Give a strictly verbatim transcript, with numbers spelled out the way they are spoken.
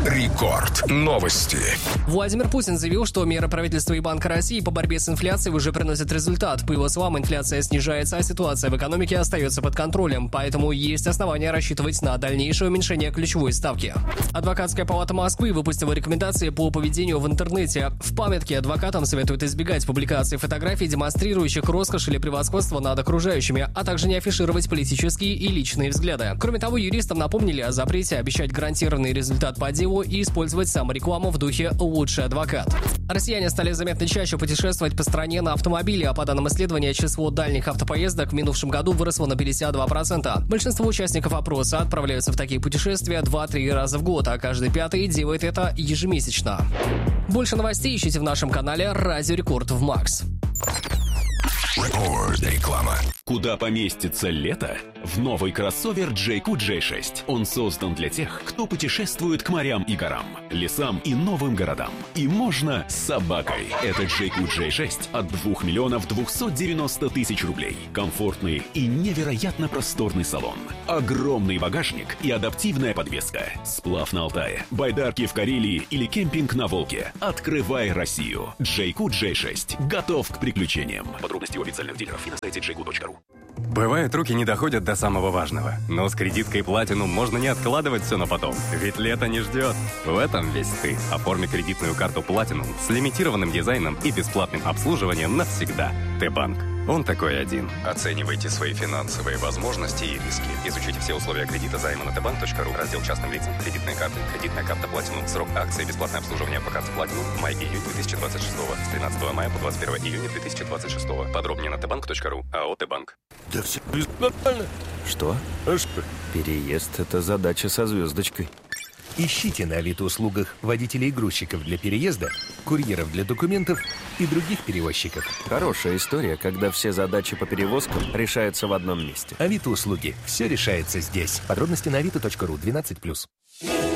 Рекорд. Новости. Владимир Путин заявил, что меры правительства и Банка России по борьбе с инфляцией уже приносят результат. По его словам, инфляция снижается, а ситуация в экономике остается под контролем, поэтому есть основания рассчитывать на дальнейшее уменьшение ключевой ставки. Адвокатская палата Москвы выпустила рекомендации по поведению в интернете. В памятке адвокатам советуют избегать публикации фотографий, демонстрирующих роскошь или превосходство над окружающими, а также не афишировать политические и личные взгляды. Кроме того, юристам напомнили о запрете обещать гарантированный результат по делу и использовать саморекламу в духе «лучший адвокат». Россияне стали заметно чаще путешествовать по стране на автомобиле, а по данным исследования, число дальних автопоездок в минувшем году выросло на пятьдесят два процента. Большинство участников опроса отправляются в такие путешествия два-три раза в год, а каждый пятый делает это ежемесячно. Больше новостей ищите в нашем канале «Радио Рекорд» в Макс. Реклама. Куда поместится лето? В новый кроссовер джей кью джей шесть. Он создан для тех, кто путешествует к морям и горам, лесам и новым городам. И можно с собакой. Это джей кью джей шесть от двух миллионов двухсот девяноста тысяч рублей. Комфортный и невероятно просторный салон. Огромный багажник и адаптивная подвеска. Сплав на Алтае, байдарки в Карелии или кемпинг на Волге. Открывай Россию. джей кью джей шесть. Готов к приключениям. Подробности у официальных дилеров и на сайте джей кью точка ру. Бывает, руки не доходят до самого важного. Но с кредиткой Platinum можно не откладывать все на потом. Ведь лето не ждет. В этом весь ты. Оформи кредитную карту Platinum с лимитированным дизайном и бесплатным обслуживанием навсегда. Т-банк. Он такой один. Оценивайте свои финансовые возможности и риски. Изучите все условия кредита займа на тэ банк точка ру. Раздел частным лицам. Кредитные карты. Кредитная карта Platinum. Срок акции. Бесплатное обслуживание по карте Platinum. Май-июнь две тысячи двадцать шестого. С тринадцатого мая по двадцать первое июня две тысячи двадцать шестого. Подробнее на тэ банк точка ру. АО «Т-банк». Да все нормально. Что? А что? Переезд – это задача со звездочкой. Ищите на Авито-услугах водителей и грузчиков для переезда, курьеров для документов и других перевозчиков. Хорошая история, когда все задачи по перевозкам решаются в одном месте. Авито-услуги. Все решается здесь. Подробности на авито точка ру. двенадцать плюс.